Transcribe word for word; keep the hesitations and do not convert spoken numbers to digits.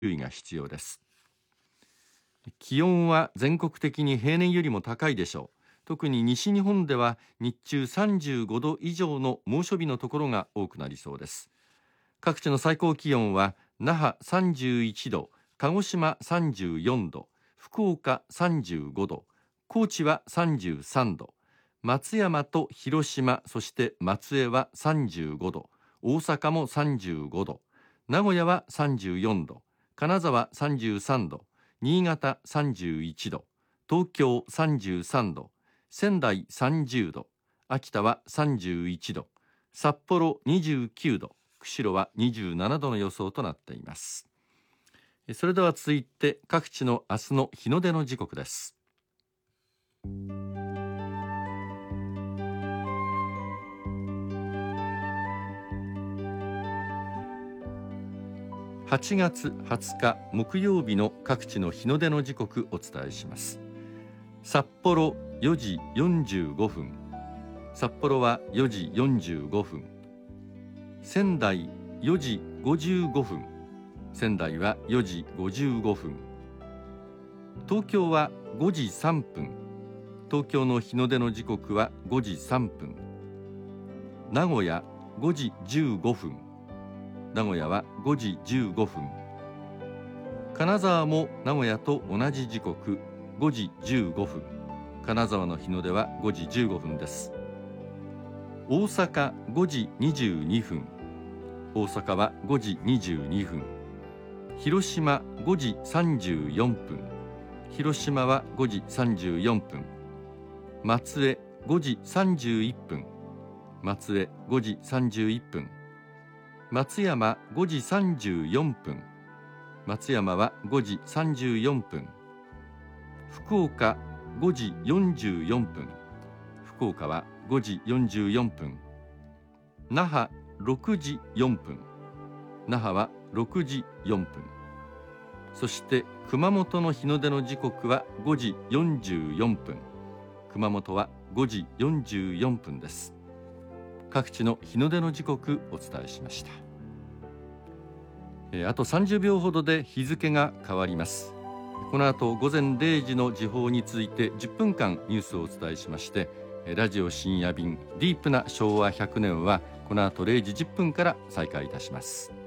注意が必要です。気温は全国的に平年よりも高いでしょう。特に西日本では日中さんじゅうごど以上の猛暑日のところが多くなりそうです。各地の最高気温は那覇さんじゅういちど、鹿児島さんじゅうよんど、福岡さんじゅうごど、高知はさんじゅうさんど、松山と広島、そして松江はさんじゅうごど、大阪もさんじゅうごど、名古屋はさんじゅうよんど、金沢さんじゅうさんど、新潟さんじゅういちど、東京さんじゅうさんど、仙台さんじゅうど、秋田はさんじゅういちど、札幌にじゅうきゅうど、釧路はにじゅうななどの予想となっています。それでは続いて各地の明日の日の出の時刻です。はちがつはつか木曜日の各地の日の出の時刻お伝えします。札幌よじよんじゅうごふん、札幌はよじよんじゅうごふん、仙台よじごじゅうごふん、仙台はよじごじゅうごふん、東京はごじさんぷん、東京の日の出の時刻はごじさんぷん、名古屋ごじじゅうごふん、名古屋はごじじゅうごふん、金沢も名古屋と同じ時刻ごじじゅうごふん、金沢の日の出はごじじゅうごふんです。大阪ごじにじゅうにふん、大阪はごじにじゅうにふん、広島ごじさんじゅうよんぷん、広島はごじさんじゅうよんぷん、松江ごじさんじゅういっぷん、松江ごじさんじゅういっぷん、松山ごじさんじゅうよんぷん、松山はごじさんじゅうよんぷん、福岡ごじよんじゅうよんぷん、福岡はごじよんじゅうよんぷん、那覇ろくじよんぷん、那覇はろくじよんぷん、そして熊本の日の出の時刻はごじよんじゅうよんぷん、熊本はごじよんじゅうよんぷんです。各地の日の出の時刻お伝えしました。えー、あとさんじゅうびょうほどで日付が変わります。この後ごぜんれいじの時報についてじゅっぷんかんニュースをお伝えしまして、ラジオ深夜便ディープなしょうわひゃくねんはこの後れいじじゅっぷんから再開いたします。